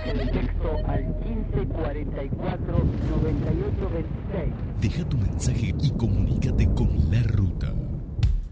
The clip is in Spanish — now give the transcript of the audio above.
mensaje de texto al 1544 9826. Deja tu mensaje y comunícate con La Ruta.